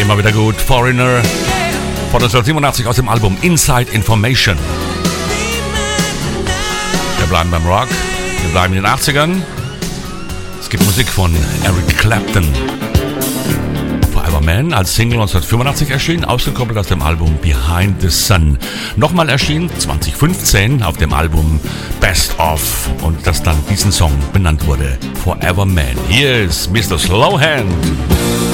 Immer wieder gut. Foreigner von 1987 aus dem Album Inside Information. Wir bleiben beim Rock. Wir bleiben in den 80ern. Es gibt Musik von Eric Clapton. Forever Man als Single 1985 erschienen, ausgekoppelt aus dem Album Behind the Sun. Nochmal erschienen 2015 auf dem Album Best Of und das dann diesen Song benannt wurde. Forever Man. Hier ist Mr. Slowhand.